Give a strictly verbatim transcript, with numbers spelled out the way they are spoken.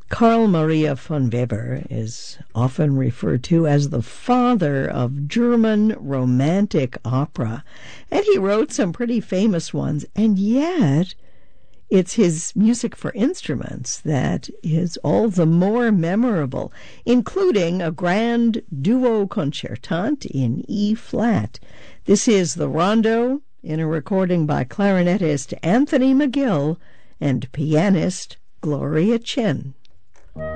Carl Maria von Weber is often referred to as the father of German romantic opera, and he wrote some pretty famous ones, and yet it's his music for instruments that is all the more memorable, including a grand duo concertante in E-flat. This is the Rondo in a recording by clarinetist Anthony McGill and pianist Gloria Chen.